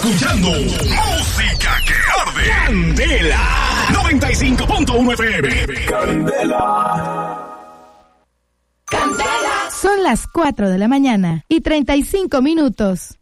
escuchando música que arde. Candela 95.1 FM. Candela. Son las 4 de la mañana y 35 minutos.